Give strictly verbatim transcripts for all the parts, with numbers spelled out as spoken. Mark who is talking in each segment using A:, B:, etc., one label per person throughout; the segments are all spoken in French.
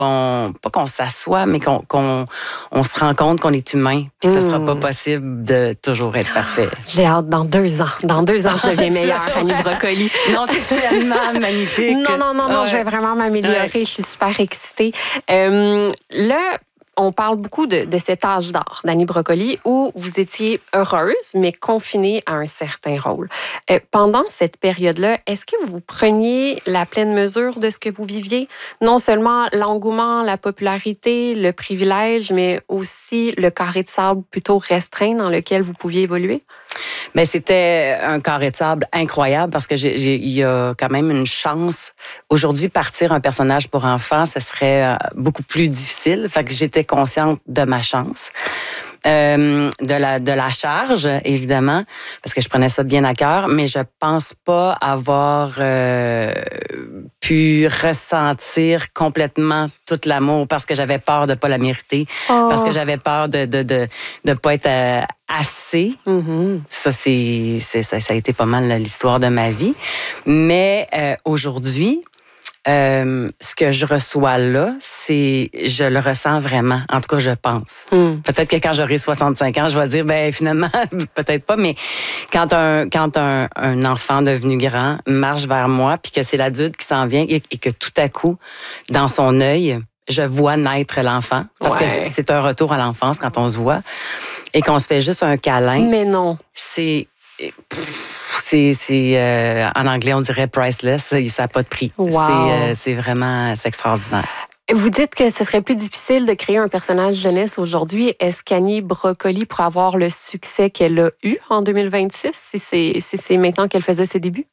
A: on, pas qu'on s'assoit, mais qu'on, qu'on on se rend compte qu'on est humain, puis que mmh. ce sera pas possible de toujours être parfait.
B: J'ai hâte, dans deux ans. Dans deux ans, je deviens meilleure, Annie Brocoli.
A: Non, t'es tellement magnifique.
B: Non, non, non, non, ouais. je vais vraiment m'améliorer. Ouais. Je suis super excitée. Euh, là, on parle beaucoup de, de cet âge d'or d'Annie Brocoli où vous étiez heureuse, mais confinée à un certain rôle. Euh, pendant cette période-là, est-ce que vous preniez la pleine mesure de ce que vous viviez? Non seulement l'engouement, la popularité, le privilège, mais aussi le carré de sable plutôt restreint dans lequel vous pouviez évoluer?
A: Mais c'était un carré de sable incroyable parce que j'ai, j'ai, il y a quand même une chance. Aujourd'hui, partir un personnage pour enfants, ce serait beaucoup plus difficile. Fait que j'étais consciente de ma chance. Euh, de la de la charge, évidemment, parce que je prenais ça bien à cœur, mais je pense pas avoir euh, pu ressentir complètement tout l'amour parce que j'avais peur de pas la mériter, oh. parce que j'avais peur de de de de pas être euh, assez. Mm-hmm. Ça c'est, c'est ça, ça a été pas mal l'histoire de ma vie, mais euh, aujourd'hui. Euh, ce que je reçois là, c'est, je le ressens vraiment. En tout cas, je pense. Mm. Peut-être que quand j'aurai soixante-cinq ans, je vais dire, ben finalement, peut-être pas, mais quand un quand un, un enfant devenu grand marche vers moi, puis que c'est l'adulte qui s'en vient et, et que tout à coup, dans son œil, je vois naître l'enfant, parce ouais. que c'est un retour à l'enfance quand on se voit, et qu'on se fait juste un câlin.
B: Mais non.
A: C'est... C'est, c'est euh, en anglais, on dirait priceless. Ça n'a pas de prix.
B: Wow.
A: C'est, euh, c'est vraiment c'est extraordinaire.
B: Vous dites que ce serait plus difficile de créer un personnage jeunesse aujourd'hui. Est-ce qu'Annie Brocoli pourrait avoir le succès qu'elle a eu en deux mille vingt-six, si c'est, si c'est maintenant qu'elle faisait ses débuts?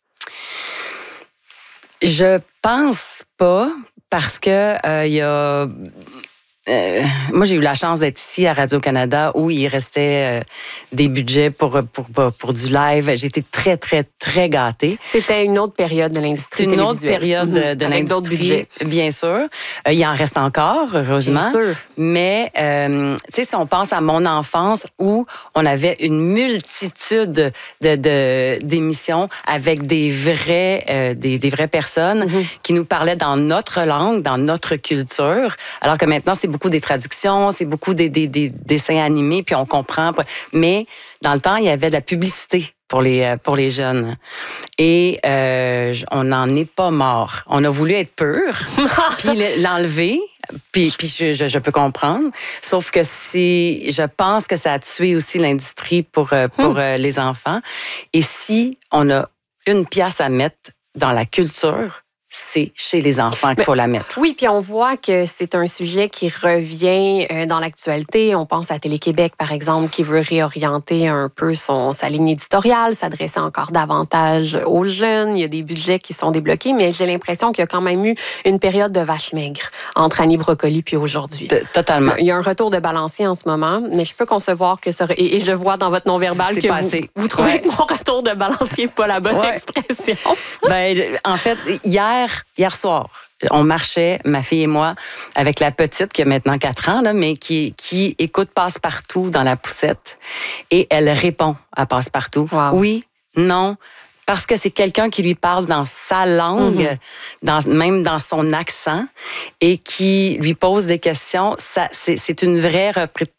A: Je pense pas, parce que euh, il y a... Euh, moi, j'ai eu la chance d'être ici à Radio-Canada où il restait euh, des budgets pour, pour, pour, pour du live. J'ai été très, très, très gâtée.
B: C'était une autre période de l'industrie
A: C'était une autre
B: télévisuelle.
A: période de, de
B: Avec
A: l'industrie, d'autres budgets. Bien sûr. Euh, il en reste encore, heureusement.
B: Bien sûr.
A: Mais, euh, tu sais, si on pense à mon enfance où on avait une multitude de, de, d'émissions avec des vrais, euh, des, des vraies personnes mm-hmm. qui nous parlaient dans notre langue, dans notre culture, alors que maintenant, c'est beaucoup beaucoup des traductions, c'est beaucoup des, des, des dessins animés, puis on comprend. Mais dans le temps, il y avait de la publicité pour les, pour les jeunes. Et euh, on n'en est pas mort. On a voulu être pur, puis l'enlever, puis, puis je, je, je peux comprendre. Sauf que c'est, je pense que ça a tué aussi l'industrie pour, pour hmm. les enfants. Et si on a une pièce à mettre dans la culture, c'est chez les enfants qu'il faut la mettre.
B: Oui, puis on voit que c'est un sujet qui revient dans l'actualité. On pense à Télé-Québec, par exemple, qui veut réorienter un peu son, sa ligne éditoriale, s'adresser encore davantage aux jeunes. Il y a des budgets qui sont débloqués, mais j'ai l'impression qu'il y a quand même eu une période de vache maigre entre Annie Brocoli puis aujourd'hui.
A: De, totalement.
B: Il y a un retour de balancier en ce moment, mais je peux concevoir que ça... Et, et je vois dans votre non-verbal c'est que vous, vous trouvez ouais. que mon retour de balancier n'est pas la bonne ouais. expression.
A: Ben, en fait, hier, Hier soir, on marchait, ma fille et moi, avec la petite qui a maintenant quatre ans, là, mais qui, qui écoute Passe-Partout dans la poussette et elle répond à Passe-Partout. Wow. Oui, non, parce que c'est quelqu'un qui lui parle dans sa langue, mm-hmm. dans, même dans son accent, et qui lui pose des questions. Ça, c'est, c'est une vraie repré-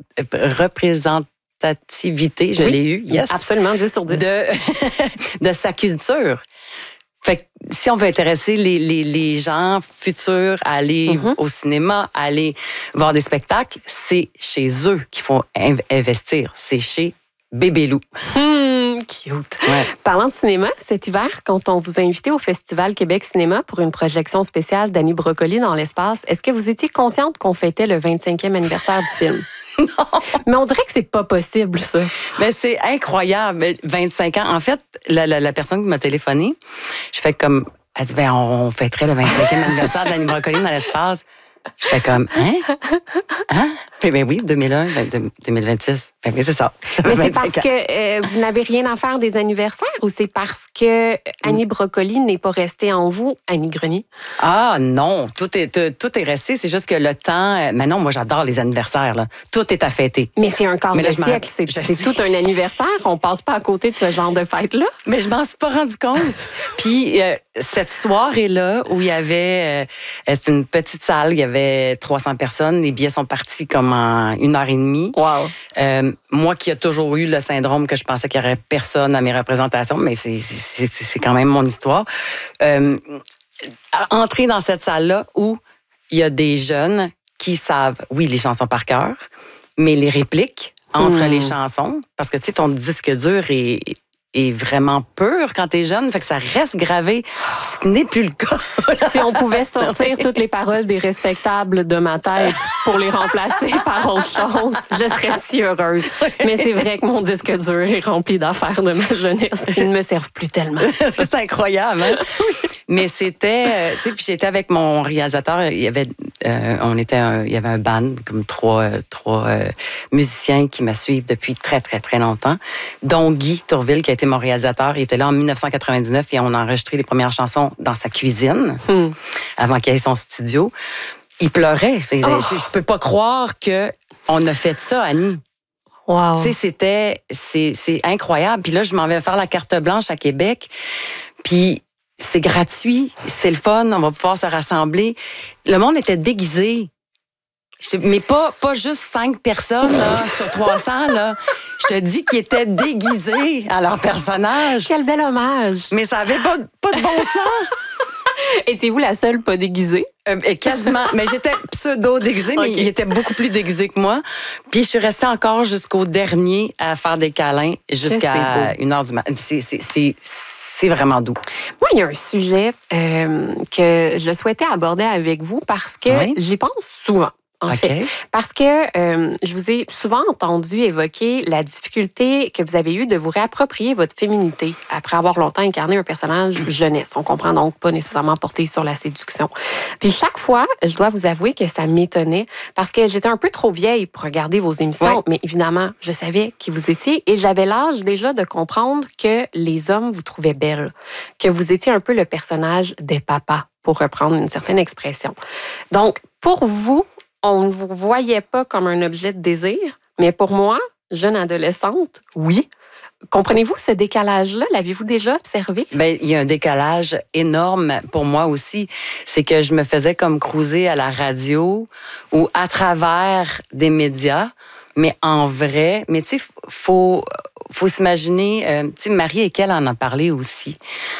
A: représentativité, je oui, l'ai eu, yes.
B: Absolument, dix sur dix.
A: De, de sa culture. Fait que si on veut intéresser les, les, les gens futurs à aller mm-hmm. au cinéma, à aller voir des spectacles, c'est chez eux qu'il faut investir. C'est chez Bébé-Loup.
B: Mmh, cute. Ouais. Parlant de cinéma, cet hiver, quand on vous a invité au Festival Québec Cinéma pour une projection spéciale d'Annie Brocoli dans l'espace, est-ce que vous étiez consciente qu'on fêtait le vingt-cinquième anniversaire du film?
A: Non.
B: Mais on dirait que c'est pas possible, ça.
A: Mais c'est incroyable. vingt-cinq ans. En fait, la, la, la personne qui m'a téléphoné, je fais comme, elle dit, ben, on fêterait le vingt-cinquième anniversaire d'Annie Brocoli dans l'espace. Je fais comme, hein? Hein? Ben, ben oui, deux mille un, deux mille vingt-six. Ben oui, c'est ça. ça
B: Mais c'est parce ans. que euh, vous n'avez rien à faire des anniversaires ou c'est parce que Annie Brocoli n'est pas restée en vous, Annie Grenier?
A: Ah non, tout est, tout est resté. C'est juste que le temps... Mais non, moi, j'adore les anniversaires. Là. Tout est à fêter.
B: Mais c'est un quart de siècle. C'est, c'est tout un anniversaire. On passe pas à côté de ce genre de fête-là.
A: Mais je m'en suis pas rendu compte. Puis euh, cette soirée-là, où il y avait... Euh, c'était une petite salle, il y avait trois cents personnes. Les billets sont partis comme en une heure et demie.
B: Wow.
A: Euh, moi qui ai toujours eu le syndrome que je pensais qu'il y aurait personne à mes représentations, mais c'est, c'est, c'est, c'est quand même mon histoire. Euh, entrer dans cette salle-là où il y a des jeunes qui savent, oui, les chansons par cœur, mais les répliques entre mmh. les chansons, parce que tu sais, ton disque dur est... est vraiment pur quand t'es jeune, fait que ça reste gravé, ce qui n'est plus le cas.
B: Si on pouvait sortir toutes les paroles des respectables de ma tête pour les remplacer par autre chose, je serais si heureuse. Mais c'est vrai que mon disque dur est rempli d'affaires de ma jeunesse qui ne me servent plus tellement.
A: C'est incroyable, hein? Mais c'était, euh, tu sais, puis j'étais avec mon réalisateur, il y avait, euh, on était, un, il y avait un band, comme trois, euh, trois euh, musiciens qui me suivent depuis très, très, très longtemps, dont Guy Tourville, qui a été mon réalisateur. Il était là en dix-neuf cent quatre-vingt-dix-neuf et on a enregistré les premières chansons dans sa cuisine, hmm. avant qu'il ait son studio. Il pleurait. Oh. Je, je peux pas croire que on a fait ça, Annie.
B: Wow.
A: Tu sais, c'était, c'est, c'est incroyable. Puis là, je m'en vais faire la carte blanche à Québec. Puis c'est gratuit, c'est le fun, on va pouvoir se rassembler. Le monde était déguisé. Mais pas, pas juste cinq personnes là, sur trois cents. Là. Je te dis qu'ils étaient déguisés à leur personnage.
B: Quel bel hommage.
A: Mais ça avait pas, pas de bon sens.
B: Étiez-vous la seule pas déguisée?
A: Euh, quasiment. Mais j'étais pseudo-déguisée, mais okay. Il était beaucoup plus déguisé que moi. Puis je suis restée encore jusqu'au dernier à faire des câlins jusqu'à une heure du matin. C'est, c'est, c'est, c'est vraiment doux.
B: Moi, il y a un sujet euh, que je souhaitais aborder avec vous parce que oui? J'y pense souvent. En okay. fait, parce que euh, je vous ai souvent entendu évoquer la difficulté que vous avez eue de vous réapproprier votre féminité après avoir longtemps incarné un personnage jeunesse. On comprend donc pas nécessairement porté sur la séduction. Puis chaque fois, je dois vous avouer que ça m'étonnait parce que j'étais un peu trop vieille pour regarder vos émissions, ouais. Mais évidemment, je savais qui vous étiez et j'avais l'âge déjà de comprendre que les hommes vous trouvaient belle, que vous étiez un peu le personnage des papas, pour reprendre une certaine expression. Donc, pour vous, on ne vous voyait pas comme un objet de désir, mais pour moi, jeune adolescente, oui. Comprenez-vous ce décalage-là? L'avez-vous déjà observé?
A: Bien, il y a un décalage énorme pour moi aussi. C'est que je me faisais comme cruiser à la radio ou à travers des médias, mais en vrai. Mais tu sais, faut, faut s'imaginer, euh, tu sais, Marie et qu'elle en a parlé aussi.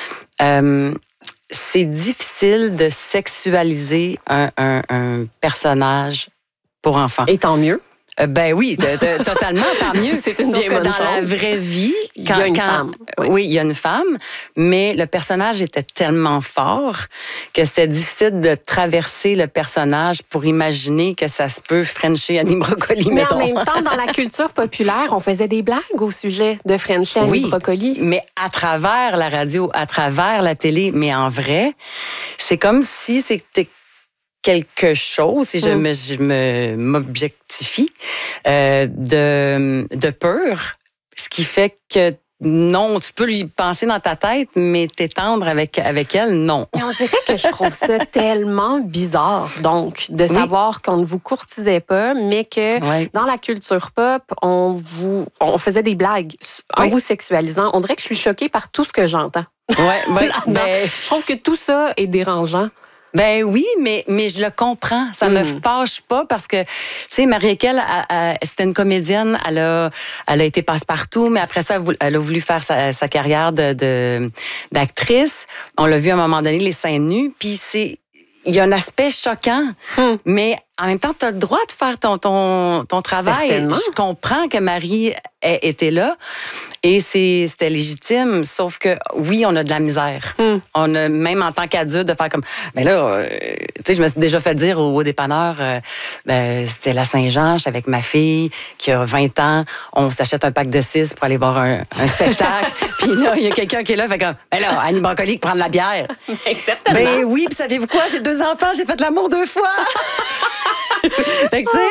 A: Euh, C'est difficile de sexualiser un, un, un personnage pour enfants.
B: Et tant mieux.
A: Euh, ben oui, de, de, totalement, tant mieux.
B: C'est une
A: Sauf
B: bien
A: que
B: bonne
A: dans
B: chose.
A: La vraie vie, quand,
B: il y a une
A: quand,
B: femme.
A: Oui. oui, il y a une femme, mais le personnage était tellement fort que c'était difficile de traverser le personnage pour imaginer que ça se peut frencher Annie Brocoli,
B: mais
A: mettons.
B: En même temps, dans la culture populaire, on faisait des blagues au sujet de frencher Annie
A: oui,
B: Brocoli.
A: Mais à travers la radio, à travers la télé, mais en vrai, c'est comme si c'était quelque chose, si je, mm. me, je me, m'objectifie, euh, de, de peur, ce qui fait que non, tu peux lui penser dans ta tête, mais t'étendre avec, avec elle, non.
B: Mais on dirait que je trouve ça tellement bizarre, donc, de oui. savoir qu'on ne vous courtisait pas, mais que oui. dans la culture pop, on, vous, on faisait des blagues en oui. vous sexualisant. On dirait que je suis choquée par tout ce que j'entends.
A: Ouais, ouais, ben...
B: Je trouve que tout ça est dérangeant.
A: Ben oui, mais mais je le comprends. Ça mm. me fâche pas parce que, tu sais, Marie-Équelle, c'était une comédienne. Elle a, elle a été passe-partout, mais après ça, elle a voulu faire sa, sa carrière de, de d'actrice. On l'a vu à un moment donné, les seins nus. Puis c'est, il y a un aspect choquant, mm. mais en même temps, tu as le droit de faire ton ton ton travail.
B: Certainement.
A: Je comprends que Marie ait été là. Et c'est, c'était légitime, sauf que oui, on a de la misère. Mm. On a, même en tant qu'adulte, de faire comme... Mais là, euh, tu sais, je me suis déjà fait dire au, au dépanneur, euh, ben, c'était la Saint-Jean, je suis avec ma fille qui a vingt ans, on s'achète un pack de six pour aller voir un, un spectacle. Puis là, il y a quelqu'un qui est là, fait comme, ben là, Annie Brocoli qui prend de la bière.
B: Exactement.
A: Ben oui, puis savez-vous quoi? J'ai deux enfants, j'ai fait l'amour deux fois. Fait que, tu sais,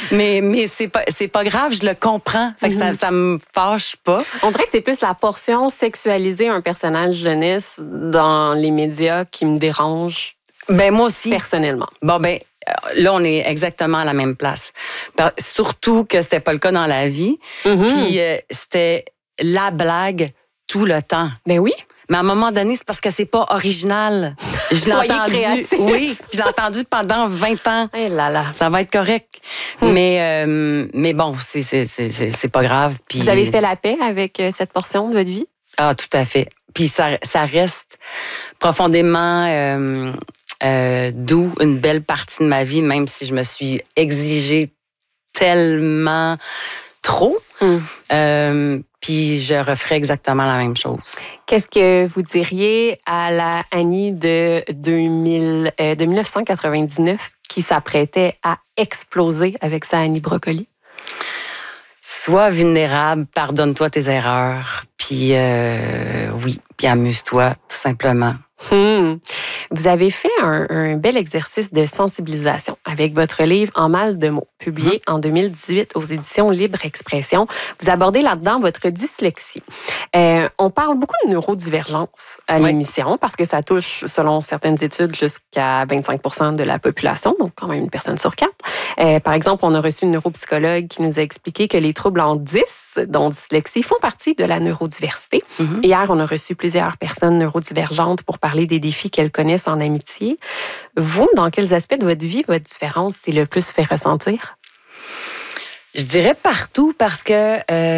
A: mais mais c'est pas c'est pas grave, je le comprends. Fait que mm-hmm. ça ça me fâche pas.
B: On dirait que c'est plus la portion sexualisée un personnage jeunesse dans les médias qui me dérange.
A: Ben moi aussi.
B: Personnellement.
A: Bon ben là on est exactement à la même place. Surtout que c'était pas le cas dans la vie. Mm-hmm. Puis euh, c'était la blague tout le temps.
B: Ben oui.
A: Mais à un moment donné, c'est parce que c'est pas original. Je l'ai entendu.
B: Créatif.
A: Oui, je l'ai entendu pendant vingt ans.
B: Eh là là.
A: Ça va être correct. Hum. Mais euh, mais bon, c'est c'est c'est c'est pas grave. Puis,
B: vous avez fait la paix avec cette portion de votre vie?
A: Ah, tout à fait. Puis ça ça reste profondément euh, euh, doux, une belle partie de ma vie, même si je me suis exigée tellement trop. Hum. Euh, Puis je referais exactement la même chose.
B: Qu'est-ce que vous diriez à la Annie de, deux mille, euh, de dix-neuf cent quatre-vingt-dix-neuf qui s'apprêtait à exploser avec sa Annie Brocoli?
A: Sois vulnérable, pardonne-toi tes erreurs, puis euh, oui, puis amuse-toi, tout simplement.
B: Hmm. Vous avez fait un, un bel exercice de sensibilisation avec votre livre En mal de mots, publié mmh. en deux mille dix-huit aux éditions Libre Expression. Vous abordez là-dedans votre dyslexie. Euh, on parle beaucoup de neurodivergence à oui. l'émission parce que ça touche, selon certaines études, jusqu'à vingt-cinq pour cent de la population, donc quand même une personne sur quatre. Euh, par exemple, on a reçu une neuropsychologue qui nous a expliqué que les troubles en dys, dont dyslexie, font partie de la neurodiversité. Mmh. Hier, on a reçu plusieurs personnes neurodivergentes pour parler des défis qu'elles connaissent en amitié. Vous, dans quels aspects de votre vie, votre différence s'est le plus fait ressentir?
A: Je dirais partout parce que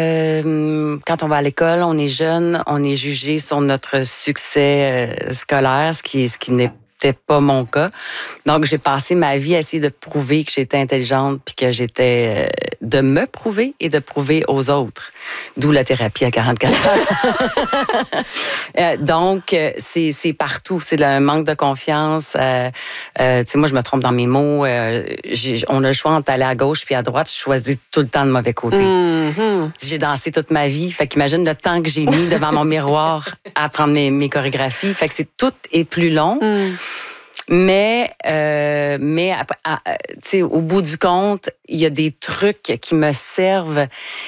A: euh, quand on va à l'école, on est jeune, on est jugé sur notre succès euh, scolaire, ce qui, ce qui n'est pas mon cas. Donc, j'ai passé ma vie à essayer de prouver que j'étais intelligente puis que j'étais... Euh, de me prouver et de prouver aux autres. D'où la thérapie à quarante-quatre heures. euh, donc, c'est, c'est partout. C'est le manque de confiance. Euh, euh, tu sais, moi, je me trompe dans mes mots. Euh, j'ai, on a le choix entre aller à gauche puis à droite. Je choisis tout le temps le mauvais côté. Mm-hmm. J'ai dansé toute ma vie. Fait qu'imagine le temps que j'ai mis devant mon miroir à apprendre mes, mes chorégraphies. Fait que c'est tout est plus long. Mm. Mais, euh, mais tu sais, au bout du compte, il y a des trucs qui me servent.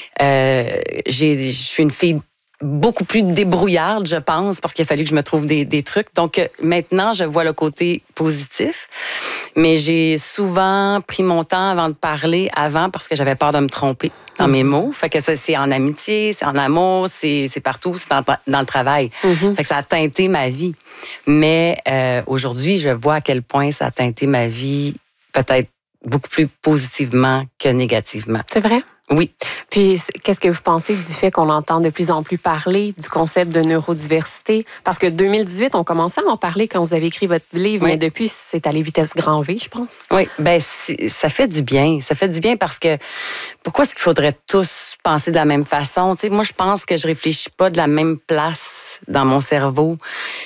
A: Euh, j'ai, je suis une fille beaucoup plus débrouillarde, je pense, parce qu'il a fallu que je me trouve des, des trucs. Donc, maintenant, je vois le côté positif. Mais j'ai souvent pris mon temps avant de parler, avant, parce que j'avais peur de me tromper dans mm-hmm. mes mots. Fait que ça, c'est en amitié, c'est en amour, c'est, c'est partout, c'est dans, dans le travail. Mm-hmm. Fait que ça a teinté ma vie. Mais euh, aujourd'hui, je vois à quel point ça a teinté ma vie, peut-être beaucoup plus positivement que négativement.
B: C'est vrai?
A: Oui.
B: Puis, qu'est-ce que vous pensez du fait qu'on entend de plus en plus parler du concept de neurodiversité? Parce que deux mille dix-huit, on commençait à en parler quand vous avez écrit votre livre, oui. mais depuis, c'est allé vitesse grand V, je pense.
A: Oui, bien, ça fait du bien. Ça fait du bien parce que pourquoi est-ce qu'il faudrait tous penser de la même façon? Tu sais, moi, je pense que je réfléchis pas de la même place dans mon cerveau.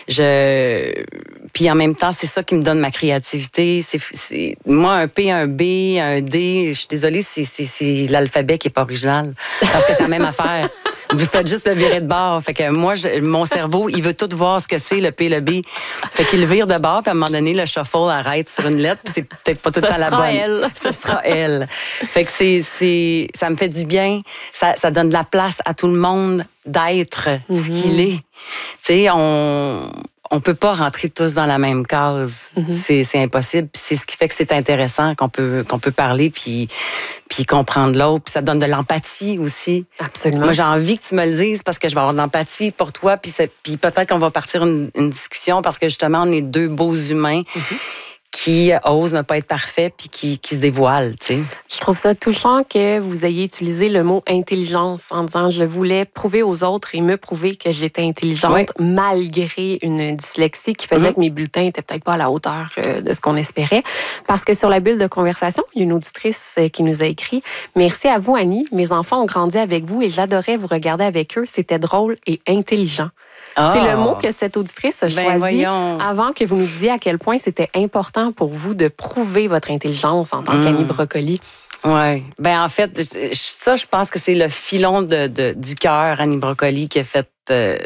A: Je... Puis en même temps, c'est ça qui me donne ma créativité. C'est, c'est... Moi, un P, un B, un D, je suis désolée, c'est, c'est, c'est l'alphabet qui est pas original. Parce que c'est la même affaire. Vous faites juste le virer de bord. Fait que moi, je, mon cerveau, il veut tout voir ce que c'est, le P, le B. Fait qu'il le vire de bord, puis à un moment donné, le shuffle arrête sur une lettre, puis c'est peut-être pas tout le temps la bonne.
B: Elle.
A: Ce sera elle. Fait que c'est, c'est, ça me fait du bien. Ça, ça donne de la place à tout le monde d'être mm-hmm. ce qu'il est. Tu sais, on... On peut pas rentrer tous dans la même case. Mm-hmm. C'est, c'est impossible. Puis c'est ce qui fait que c'est intéressant qu'on peut, qu'on peut parler puis, puis comprendre l'autre. Puis ça donne de l'empathie aussi.
B: Absolument.
A: Moi, j'ai envie que tu me le dises parce que je vais avoir de l'empathie pour toi. Puis, c'est, puis peut-être qu'on va partir une, une discussion parce que justement, on est deux beaux humains. Mm-hmm. qui osent ne pas être parfaits puis qui, qui se dévoilent, tu sais.
B: Je trouve ça touchant que vous ayez utilisé le mot intelligence en disant je voulais prouver aux autres et me prouver que j'étais intelligente oui. malgré une dyslexie qui faisait mm-hmm. que mes bulletins étaient peut-être pas à la hauteur de ce qu'on espérait. Parce que sur la bulle de conversation, il y a une auditrice qui nous a écrit « Merci à vous, Annie. Mes enfants ont grandi avec vous et j'adorais vous regarder avec eux. C'était drôle et intelligent. » Oh, c'est le mot que cette auditrice a ben choisi voyons. avant que vous nous disiez à quel point c'était important pour vous de prouver votre intelligence en tant mmh. qu'Annie Brocoli.
A: Oui. Ben en fait, ça, je pense que c'est le filon de, de, du cœur, Annie Brocoli, qui a fait, euh,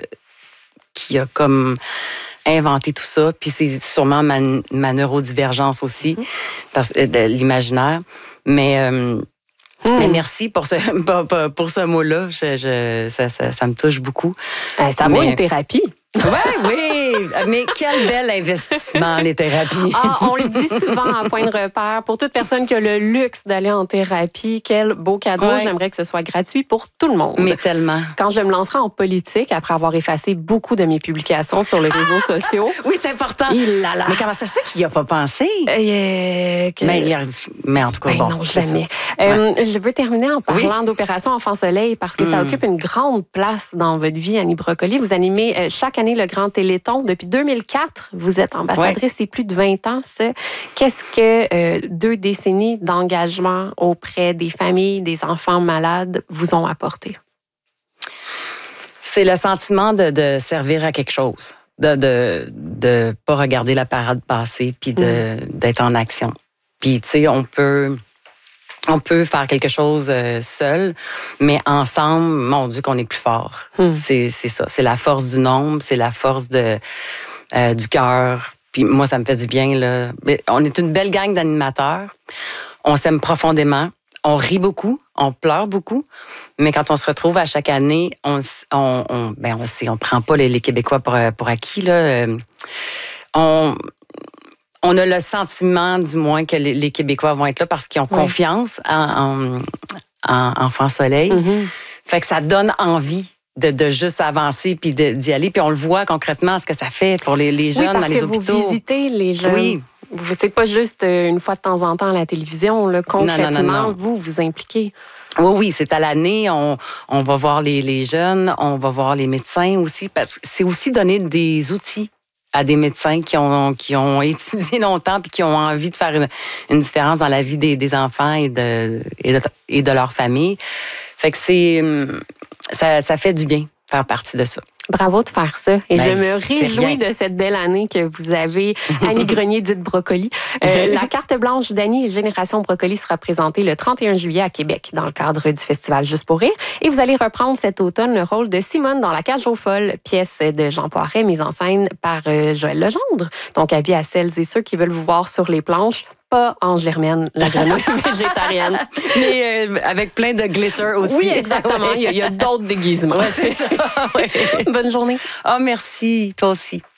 A: qui a comme inventé tout ça. Puis c'est sûrement ma, ma neurodivergence aussi, mmh. parce, de l'imaginaire. Mais... Euh, Mmh. Mais merci pour ce, pour, pour ce mot-là. Je, je, ça, ça, ça me touche beaucoup.
B: Euh, ça vaut une thérapie.
A: Oui, oui, mais quel bel investissement, les thérapies.
B: Ah, on le dit souvent à Point de repère. Pour toute personne qui a le luxe d'aller en thérapie, quel beau cadeau. Ouais. J'aimerais que ce soit gratuit pour tout le monde.
A: Mais tellement.
B: Quand je me lancerai en politique, après avoir effacé beaucoup de mes publications sur les réseaux ah! sociaux.
A: Oui, c'est important.
B: Il là là.
A: Mais comment ça se fait qu'il n'y a pas pensé?
B: Euh, que...
A: mais, a... mais en tout cas,
B: ben
A: bon.
B: Non, jamais. Euh, ouais. Je veux terminer en parlant oui. d'Opération Enfant Soleil parce que mm. ça occupe une grande place dans votre vie, Annie Brocoli. Vous animez euh, chaque année le Grand Téléthon. Depuis deux mille quatre, vous êtes ambassadrice et ouais. plus de vingt ans. Ce, qu'est-ce que euh, deux décennies d'engagement auprès des familles, des enfants malades vous ont apporté?
A: C'est le sentiment de, de servir à quelque chose, de de de pas regarder la parade passer, puis de mmh. d'être en action. Puis tu sais, on peut on peut faire quelque chose seul, mais ensemble, mon Dieu, qu'on est plus fort. Mmh. C'est c'est ça, c'est la force du nombre, c'est la force de euh, du cœur. Puis moi, ça me fait du bien là. On est une belle gang d'animateurs. On s'aime profondément. On rit beaucoup, on pleure beaucoup, mais quand on se retrouve à chaque année, on on, on ben on sait, on prend pas les, les Québécois pour pour acquis là. On on a le sentiment du moins que les, les Québécois vont être là parce qu'ils ont oui. confiance en, en, en Enfant Soleil. Mm-hmm. Fait que ça donne envie de, de juste avancer puis de, d'y aller. Puis on le voit concrètement ce que ça fait pour les, les jeunes
B: oui,
A: dans les
B: que
A: hôpitaux.
B: Vous visitez les jeunes.
A: Oui.
B: C'est pas juste une fois de temps en temps à la télévision. Là, concrètement, non, non, non, non. vous vous impliquez.
A: Oui, oui, c'est à l'année. On, on va voir les, les jeunes, on va voir les médecins aussi, parce que c'est aussi donner des outils à des médecins qui ont, qui ont étudié longtemps puis qui ont envie de faire une, une différence dans la vie des, des enfants et de, et de, et de leur famille. Fait que c'est, ça, ça fait du bien faire partie de ça.
B: Bravo de faire ça. Et ben, je me réjouis
A: rien.
B: de cette belle année que vous avez. Annie Grenier, dite Brocoli. Euh, la carte blanche d'Annie et Génération Brocoli sera présentée le trente et un juillet à Québec dans le cadre du festival Juste pour rire. Et vous allez reprendre cet automne le rôle de Simone dans La Cage aux folles, pièce de Jean Poiret, mise en scène par euh, Joël Legendre. Donc, avis à celles et ceux qui veulent vous voir sur les planches. Pas en Germaine, la grenouille végétarienne.
A: Mais euh, avec plein de glitter aussi.
B: Oui, exactement. Il y a, il y a d'autres déguisements.
A: Ouais, c'est ça. Ouais.
B: Bonne journée.
A: Ah, oh, merci. Toi aussi.